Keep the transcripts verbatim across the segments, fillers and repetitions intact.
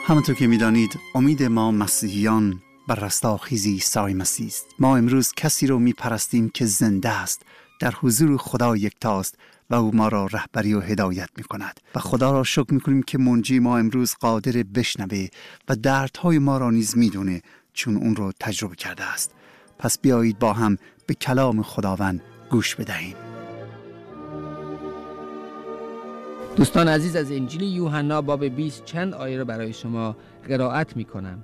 همونطور که میدانید امید ما مسیحیان بر رستاخیزی عیسی مسیح است. ما امروز کسی رو میپرستیم که زنده است، در حضور خدا یکتاست و او ما را رهبری و هدایت میکند و خدا را شکر میکنیم که منجی ما امروز قادر بشنوه و دردهای ما را نیز میدونه، چون اون رو تجربه کرده است. پس بیایید با هم به کلام خداوند گوش بدهیم. دوستان عزیز، از انجیل یوحنا باب بیست چند آیه را برای شما قرائت می کنم.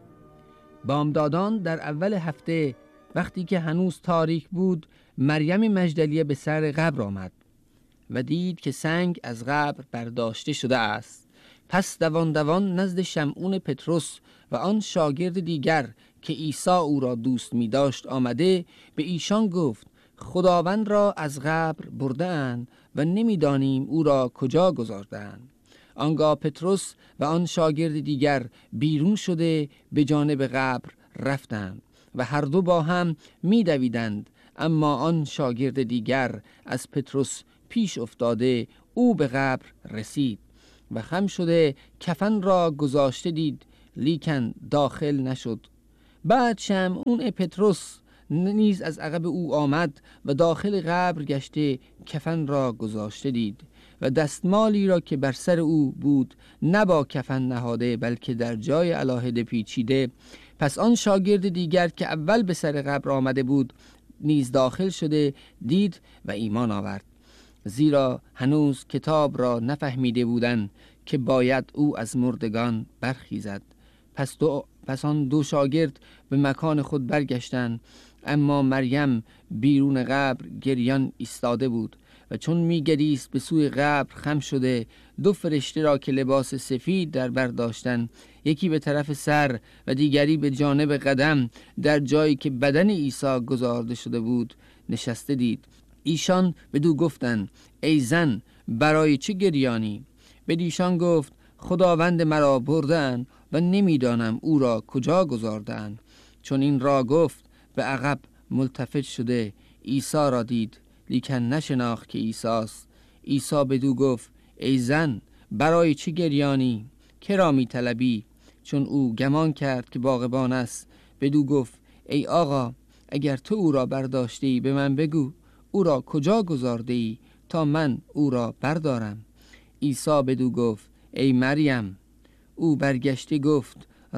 بامدادان در اول هفته وقتی که هنوز تاریک بود، مریم مجدلیه به سر قبر آمد و دید که سنگ از قبر برداشته شده است. پس دوان دوان نزد شمعون پتروس و آن شاگرد دیگر که عیسی او را دوست می داشت آمده به ایشان گفت: خداوند را از قبر برده‌اند و نمی‌دانیم او را کجا گذارده‌اند. آنگاه پتروس و آن شاگرد دیگر بیرون شده به جانب قبر رفتند و هر دو با هم می‌دویدند، اما آن شاگرد دیگر از پتروس پیش افتاده او به قبر رسید و خم شده کفن را گذاشته دید، لیکن داخل نشد. بعد شمعون پتروس نیز از عقب او آمد و داخل قبر گشته کفن را گذاشته دید و دستمالی را که بر سر او بود نه با کفن نهاده، بلکه در جای علاهده پیچیده. پس آن شاگرد دیگر که اول به سر قبر آمده بود نیز داخل شده دید و ایمان آورد، زیرا هنوز کتاب را نفهمیده بودند که باید او از مردگان برخیزد. پس دو پس آن دو شاگرد به مکان خود برگشتند، اما مریم بیرون قبر گریان ایستاده بود و چون می‌گریست به سوی قبر خم شده دو فرشته را که لباس سفید در بر داشتند، یکی به طرف سر و دیگری به جانب قدم در جایی که بدن عیسی گذارده شده بود نشسته دید. ایشان بدو گفتند: ای زن، برای چه گریانی؟ بدیشان گفت: خداوند مرا بردند و نمیدانم او را کجا گذاردند. چون این را گفت به عقب ملتفت شده عیسی را دید، لیکن نشناخت که عیسی است. عیسی بدو گفت: ای زن، برای چه گریانی؟ که را می طلبی؟ چون او گمان کرد که باغبان است بدو گفت: ای آقا، اگر تو او را برداشتی به من بگو او را کجا گذارده ای تا من او را بردارم. عیسی بدو گفت: ای مریم. او برگشته گفت: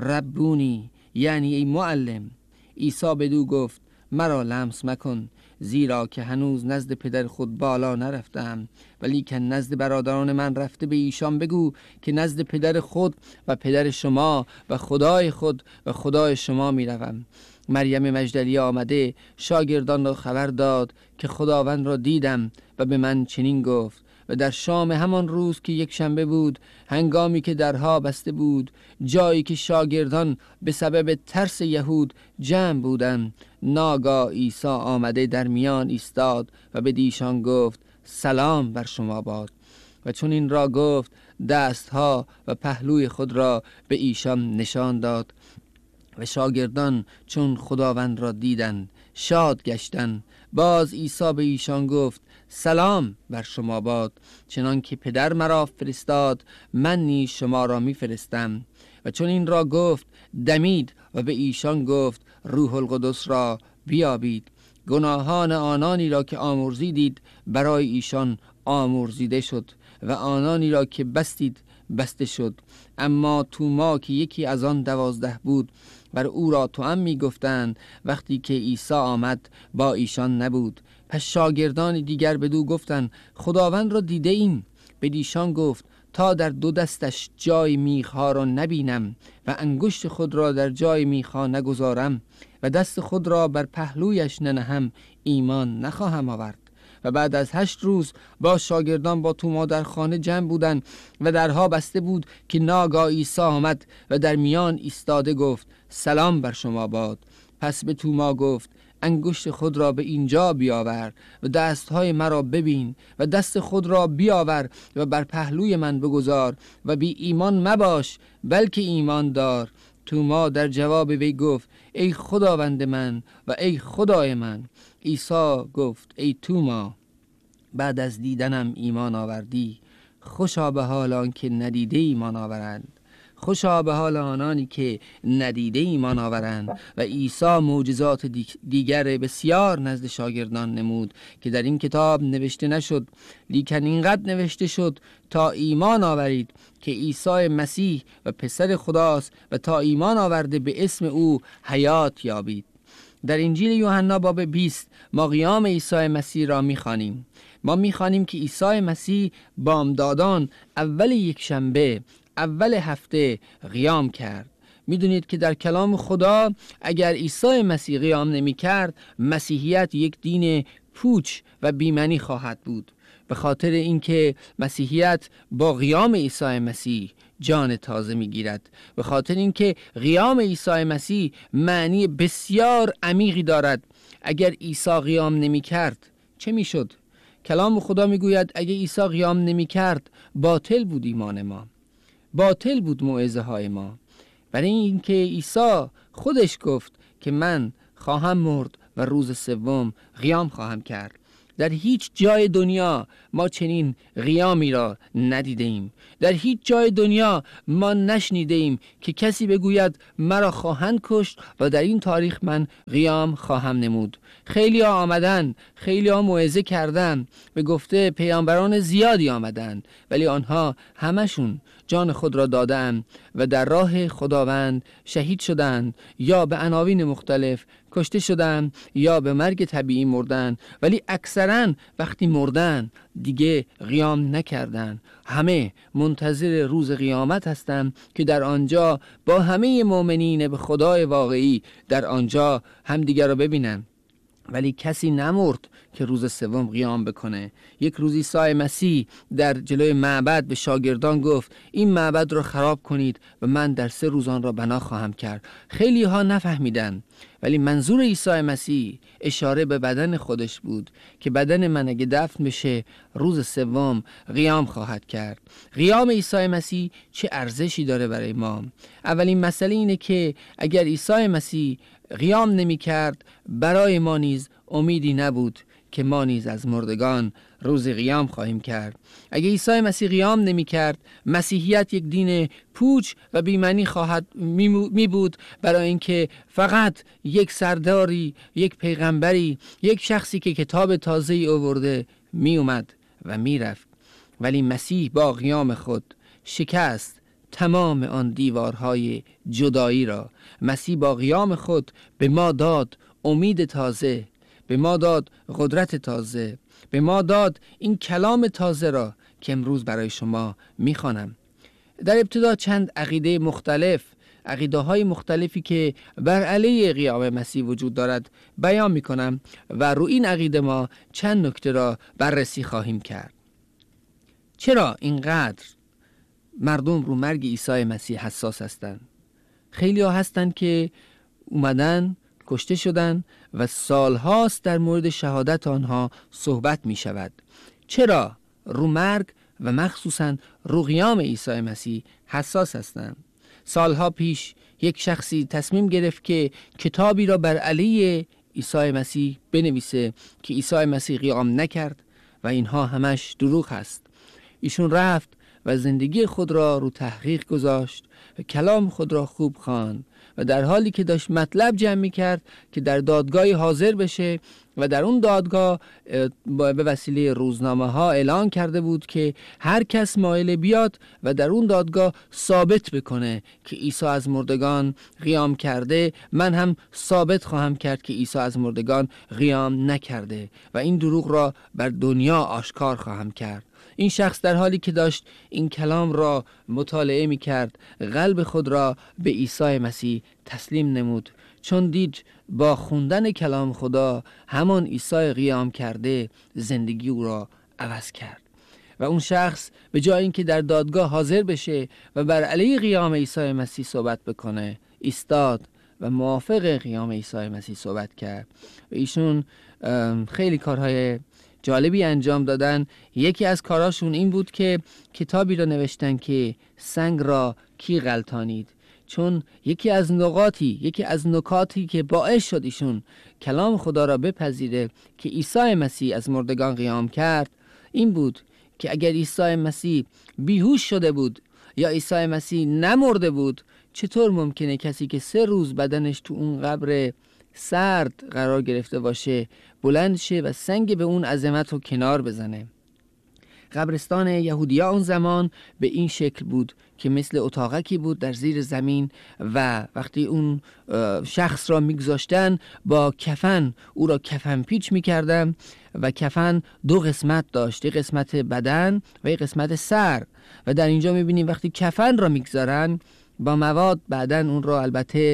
ربونی، یعنی ای معلم. عیسی بدو گفت: مرا لمس مکن، زیرا که هنوز نزد پدر خود بالا نرفتم، ولی که نزد برادران من رفته به ایشان بگو که نزد پدر خود و پدر شما و خدای خود و خدای شما می روم. مریم مجدلیه آمده شاگردان را خبر داد که خداوند را دیدم و به من چنین گفت. و در شام همان روز که یک شنبه بود، هنگامی که درها بسته بود، جایی که شاگردان به سبب ترس یهود جمع بودند، ناگاه عیسی آمده در میان ایستاد و به دیشان گفت: سلام بر شما باد. و چون این را گفت دستها و پهلوی خود را به ایشان نشان داد و شاگردان چون خداوند را دیدند شاد گشتند. باز عیسی به ایشان گفت: سلام بر شما باد. چنان که پدر مرا فرستاد من نیز شما را می فرستم. و چون این را گفت دمید و به ایشان گفت: روح القدس را بیابید. گناهان آنانی را که آمرزیدید برای ایشان آمرزیده شد و آنانی را که بستید بسته شد. اما توما که یکی از آن دوازده بود بر او را توأم می گفتند، وقتی که عیسی آمد با ایشان نبود. پس شاگردان دیگر بدو گفتند: خداوند را دیده ایم. بدیشان گفت: تا در دو دستش جای میخها را نبینم و انگشت خود را در جای میخها نگذارم و دست خود را بر پهلویش ننهم، ایمان نخواهم آورد. و بعد از هشت روز با شاگردان با توما در خانه جمع بودند و درها بسته بود که ناگاه عیسی آمد و در میان ایستاده گفت: سلام بر شما باد. پس به توما گفت: انگشت خود را به اینجا بیاور و دستهای مرا ببین و دست خود را بیاور و بر پهلوی من بگذار و بی ایمان مباش بلکه ایمان دار. توما در جواب وی گفت: ای خداوند من و ای خدای من. عیسی گفت: ای توما، بعد از دیدنم ایمان آوردی؟ خوشا به حال آن که ندیده ایمان آورند. خوشا به حال آنانی که ندیده ایمان آورند. و عیسی معجزات دیگر بسیار نزد شاگردان نمود که در این کتاب نوشته نشد، لیکن اینقدر نوشته شد تا ایمان آورید که عیسی مسیح و پسر خداست و تا ایمان آورده به اسم او حیات یابید. در انجیل یوحنا باب بیست ما قیام عیسی مسیح را می‌خوانیم. ما می‌خوانیم که عیسی مسیح بامدادان اول یک شنبه اول هفته قیام کرد. میدونید که در کلام خدا اگر عیسی مسیح قیام نمی کرد، مسیحیت یک دین پوچ و بی‌معنی خواهد بود. به خاطر اینکه مسیحیت با قیام عیسی مسیح جان تازه میگیرد، به خاطر اینکه قیام عیسی مسیح معنی بسیار عمیقی دارد. اگر عیسی قیام نمی کرد چه میشد؟ کلام خدا میگوید اگر عیسی قیام نمی کرد باطل بود ایمان ما، باطل بود موعظه های ما. برای اینکه عیسی خودش گفت که من خواهم مرد و روز سوم قیام خواهم کرد. در هیچ جای دنیا ما چنین قیامی را ندیده ایم. در هیچ جای دنیا ما نشنیده ایم که کسی بگوید مرا خواهند کشت و در این تاریخ من قیام خواهم نمود. خیلی ها آمدن، خیلی ها موعظه کردن، به گفته پیامبران زیادی آمدن، ولی آنها همشون جان خود را دادن و در راه خداوند شهید شدند یا به عناوین مختلف کشته شدند یا به مرگ طبیعی مردن، ولی اکثرا وقتی مردن دیگه قیام نکردن. همه منتظر روز قیامت هستند که در آنجا با همه مؤمنین به خدای واقعی در آنجا همدیگر را ببینن. ولی کسی نمرد که روز سوم قیام بکنه. یک روز عیسی مسیح در جلوی معبد به شاگردان گفت این معبد را خراب کنید و من در سه روز آن را بنا خواهم کرد. خیلی ها نفهمیدن، ولی منظور عیسی مسیح اشاره به بدن خودش بود که بدن من اگه دفن بشه روز سوم قیام خواهد کرد. قیام عیسی مسیح چه ارزشی داره برای ما؟ اولین مسئله اینه که اگر عیسی مسیح قیام نمی کرد برای ما نیز امیدی نبود که ما نیز از مردگان روز قیام خواهیم کرد. اگه عیسی مسیح قیام نمی کرد مسیحیت یک دین پوچ و بی‌معنی خواهد می بود، برای اینکه فقط یک سرداری، یک پیغمبری، یک شخصی که کتاب تازه‌ای آورده می اومد و می رفت. ولی مسیح با قیام خود شکست تمام آن دیوارهای جدایی را. مسیح با قیام خود به ما داد امید تازه، به ما داد قدرت تازه، به ما داد این کلام تازه را که امروز برای شما میخوانم. در ابتدا چند عقیده مختلف، عقیده های مختلفی که بر علیه قیام مسیح وجود دارد بیان میکنم و رو این عقیده ما چند نکته را بررسی خواهیم کرد. چرا اینقدر مردم رو مرگ عیسی مسیح حساس هستند؟ خیلی ها هستند که اومدن کشته شدن و سالهاست در مورد شهادت آنها صحبت می شود. چرا رو مرگ و مخصوصا رو قیام عیسی مسیح حساس هستند؟ سالها پیش یک شخصی تصمیم گرفت که کتابی را بر علیه عیسی مسیح بنویسه که عیسی مسیح قیام نکرد و اینها همش دروغ هست. ایشون رفت و زندگی خود را رو تحقیق گذاشت و کلام خود را خوب خواند و در حالی که داشت مطلب جمع می کرد که در دادگاهی حاضر بشه و در اون دادگاه به وسیله روزنامه ها اعلان کرده بود که هر کس مایل بیاد و در اون دادگاه ثابت بکنه که عیسی از مردگان قیام کرده، من هم ثابت خواهم کرد که عیسی از مردگان قیام نکرده و این دروغ را بر دنیا آشکار خواهم کرد. این شخص در حالی که داشت این کلام را مطالعه می کرد قلب خود را به عیسی مسیح تسلیم نمود، چون دید با خوندن کلام خدا همان عیسی قیام کرده زندگی او را عوض کرد. و اون شخص به جای اینکه در دادگاه حاضر بشه و بر علیه قیام عیسی مسیح صحبت بکنه، ایستاد و موافق قیام عیسی مسیح صحبت کرد. و ایشون خیلی کارهای جالبی انجام دادن. یکی از کاراشون این بود که کتابی را نوشتن که سنگ را کی غلطانید، چون یکی از نقاطی یکی از نکاتی که باعث شد ایشون کلام خدا را بپذیره که عیسی مسیح از مردگان قیام کرد این بود که اگر عیسی مسیح بیهوش شده بود یا عیسی مسیح نمرده بود، چطور ممکنه کسی که سه روز بدنش تو اون قبر سرد قرار گرفته باشه بلند شه و سنگ به اون عظمت رو کنار بزنه؟ قبرستان یهودیا اون زمان به این شکل بود که مثل اتاقکی بود در زیر زمین و وقتی اون شخص را میگذاشتن با کفن او را کفن پیچ میکردن و کفن دو قسمت داشت، یک قسمت بدن و یک قسمت سر. و در اینجا میبینیم وقتی کفن را میگذارن با مواد بعدن اون را البته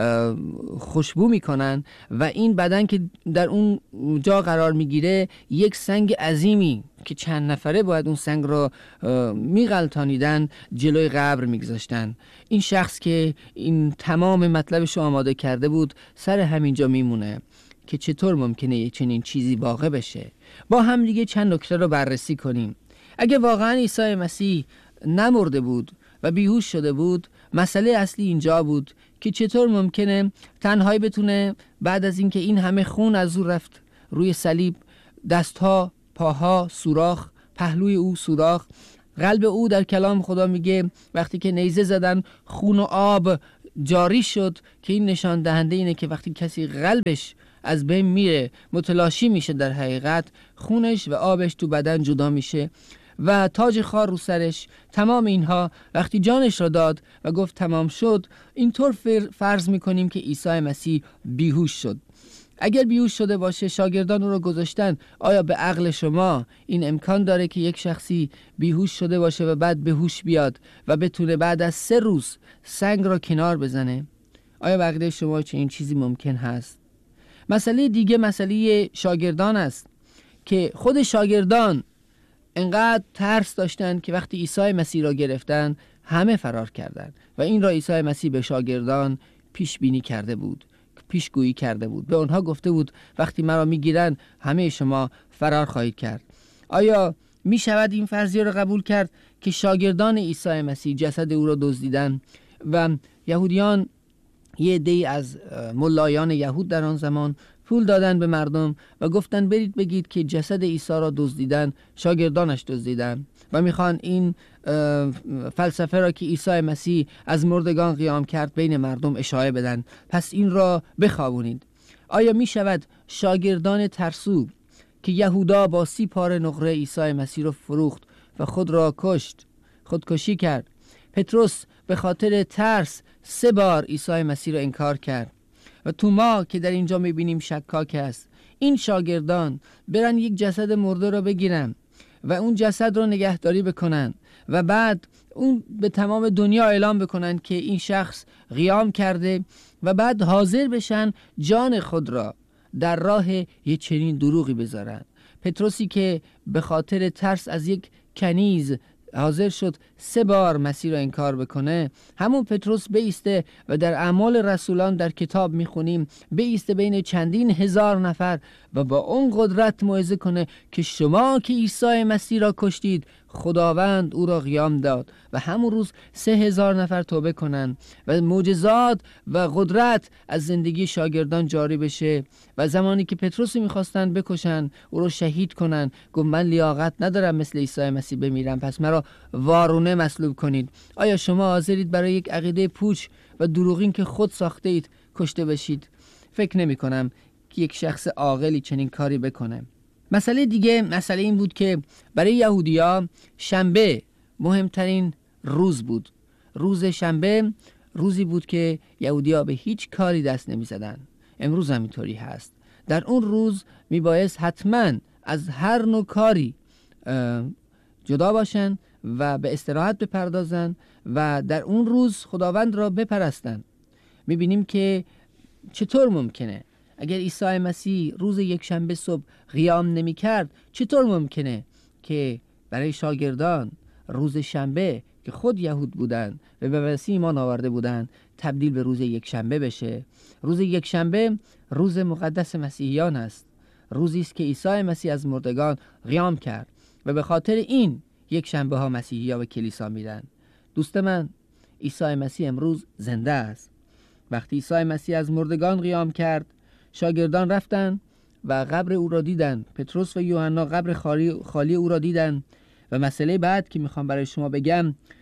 خوشبو میکنن و این بدن که در اون جا قرار میگیره یک سنگ عظیمی که چند نفره باید اون سنگ را میغلطانیدن جلوی قبر میگذاشتن. این شخص که این تمام مطلبش رو آماده کرده بود سر همینجا میمونه که چطور ممکنه یه چنین چیزی واقع بشه. با هم دیگه چند نکته رو بررسی کنیم. اگه واقعا عیسی مسیح نمرده بود و بیهوش شده بود، مسئله اصلی اینجا بود که چطور ممکنه تنهایی بتونه بعد از اینکه این همه خون از او رفت روی صلیب، دستها، پاها سوراخ، پهلوی او سوراخ، قلب او در کلام خدا میگه وقتی که نیزه زدن خون و آب جاری شد که این نشان دهنده اینه که وقتی کسی قلبش از بین میره متلاشی میشه، در حقیقت خونش و آبش تو بدن جدا میشه. و تاج خار رو سرش، تمام اینها وقتی جانش را داد و گفت تمام شد، اینطور فرض میکنیم که عیسی مسیح بیهوش شد. اگر بیهوش شده باشه شاگردان او را گذاشتن. آیا به عقل شما این امکان داره که یک شخصی بیهوش شده باشه و بعد به هوش بیاد و بتونه بعد از سه روز سنگ را کنار بزنه؟ آیا به عقل شما چه این چیزی ممکن هست؟ مسئله دیگه مسئله شاگردان است که خود شاگردان انقدر ترس داشتن که وقتی عیسی مسیح را گرفتن همه فرار کردند و این را عیسی مسیح به شاگردان پیش بینی کرده بود، پیشگویی کرده بود. به آنها گفته بود وقتی مرا میگیرن همه شما فرار خواهید کرد. آیا می شود این فرضیه را قبول کرد که شاگردان عیسی مسیح جسد او را دزدیدن و یهودیان، یه عده‌ای از ملایان یهود در آن زمان پول دادن به مردم و گفتن برید بگید که جسد عیسی را دزدیدن، شاگردانش دزدیدن و میخوان این فلسفه را که عیسی مسیح از مردگان قیام کرد بین مردم اشاعه بدن، پس این را بخوابونید. آیا میشود شاگردان ترسو که یهودا با سی پاره نقره عیسی مسیح را فروخت و خود را کشت، خودکشی کرد، پتروس به خاطر ترس سه بار عیسی مسیح را انکار کرد و توما که در اینجا میبینیم شکاک است، این شاگردان برن یک جسد مرده را بگیرن و اون جسد را نگهداری بکنن و بعد اون به تمام دنیا اعلام بکنن که این شخص قیام کرده و بعد حاضر بشن جان خود را در راه یه چنین دروغی بذارن؟ پتروسی که به خاطر ترس از یک کنیز حاضر شد سه بار مسیح را انکار بکنه، همون پتروس بایسته و در اعمال رسولان در کتاب میخونیم بایسته بین چندین هزار نفر و با اون قدرت موعظه کنه که شما که عیسی مسیح را کشتید خداوند او را قیام داد و همون روز سه هزار نفر توبه کنن و معجزات و قدرت از زندگی شاگردان جاری بشه. و زمانی که پتروس میخواستن بکشن، او رو شهید کنن، گفت من لیاقت ندارم مثل عیسی مسیح بمیرم، پس مرا وارونه مصلوب کنید. آیا شما حاضرید برای یک عقیده پوچ و دروغین که خود ساخته اید کشته بشید؟ فکر نمی کنم که یک شخص عاقلی چنین کاری بکنه. مسئله دیگه مسئله این بود که برای یهودیا شنبه مهمترین روز بود. روز شنبه روزی بود که یهودیا به هیچ کاری دست نمی زدن. امروز هم اینطوری هست. در اون روز می بایست حتما از هر نوع کاری جدا باشن و به استراحت بپردازن و در اون روز خداوند را بپرستن. می بینیم که چطور ممکنه اگر عیسی مسیح روز یک شنبه صبح قیام نمی کرد، چطور ممکنه که برای شاگردان روز شنبه که خود یهود بودن و به مسیح ایمان آورده بودن تبدیل به روز یک شنبه بشه؟ روز یک شنبه روز مقدس مسیحیان است، روزی است که عیسی مسیح از مردگان قیام کرد و به خاطر این یک شنبه ها مسیحی ها به کلیسا میرن. دوست من، عیسی مسیح امروز زنده است. وقتی عیسی مسیح از مردگان قیام کرد، شاگردان رفتن و قبر او را دیدن. پتروس و یوحنا قبر خالی, خالی او را دیدن. و مسئله بعد که میخوام برای شما بگم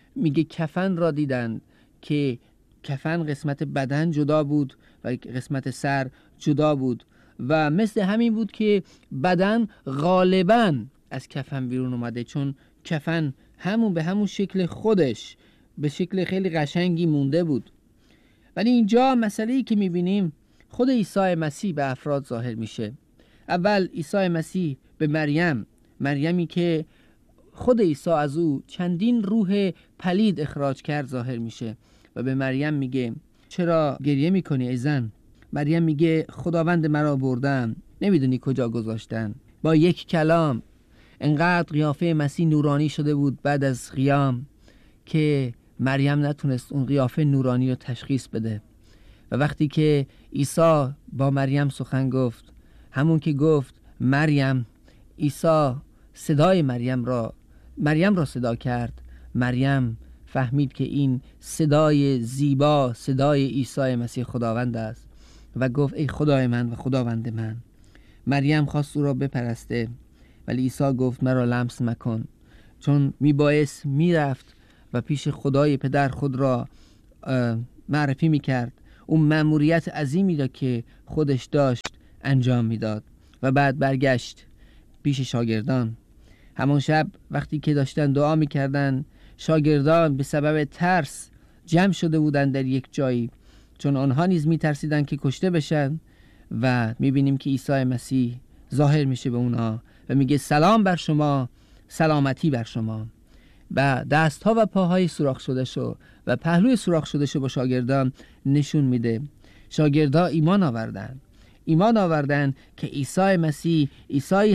میگه کفن را دیدند که کفن قسمت بدن جدا بود و قسمت سر جدا بود و مثل همین بود که بدن غالباً از کفن بیرون اومده، چون کفن همون به همون شکل خودش به شکل خیلی قشنگی مونده بود. ولی اینجا مسئله‌ای که میبینیم خود عیسی مسیح به افراد ظاهر میشه. اول عیسی مسیح به مریم، مریمی که خود عیسی از او چندین روح پلید اخراج کرد ظاهر میشه و به مریم میگه چرا گریه میکنی ای زن؟ مریم میگه خداوند مرا بردن، نمیدونی کجا گذاشتن. با یک کلام انقدر قیافه مسیح نورانی شده بود بعد از قیام که مریم نتونست اون قیافه نورانی رو تشخیص بده. و وقتی که عیسی با مریم سخن گفت، همون که گفت مریم، عیسی صدای مریم را مریم را صدا کرد. مریم فهمید که این صدای زیبا صدای عیسی مسیح خداوند است و گفت ای خدای من و خداوند من. مریم خواست او را بپرسته ولی عیسی گفت مرا لمس مکن، چون میبایست میرفت و پیش خدای پدر خود را معرفی میکرد، اون مأموریت عظیمی را که خودش داشت انجام میداد. و بعد برگشت پیش شاگردان. همون شب وقتی که داشتن دعا میکردن، شاگردان به سبب ترس جمع شده بودن در یک جایی، چون آنها نیز میترسیدن که کشته بشن. و میبینیم که عیسی مسیح ظاهر میشه به اونها و میگه سلام بر شما، سلامتی بر شما. و دستها و پاهای سوراخ شده شو و پهلوی سوراخ شده شو با شاگردان نشون میده. شاگردان ایمان آوردن ایمان آوردن که عیسی مسیح عیسی